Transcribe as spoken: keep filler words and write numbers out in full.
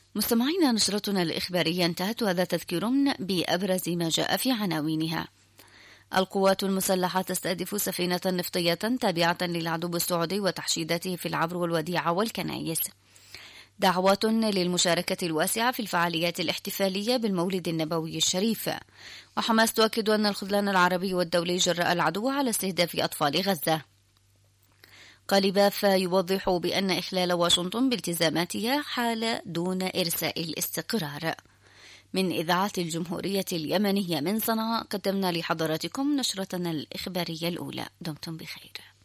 مستمعينا، نشرتنا الإخبارية انتهت، وهذا تذكير بأبرز ما جاء في عناوينها. القوات المسلحة تستهدف سفينة نفطية تابعة للعدو السعودي وتحشيداته في العبر والوديعة والكنايس. دعوات للمشاركة الواسعة في الفعاليات الاحتفالية بالمولد النبوي الشريف. وحماس تؤكد أن الخذلان العربي والدولي جرأ العدو على استهداف أطفال غزة. قالباف يوضح بأن إخلال واشنطن بالتزاماتها حال دون إرساء الاستقرار. من إذاعة الجمهورية اليمنية من صنعاء قدمنا لحضراتكم نشرتنا الإخبارية الأولى. دمتم بخير.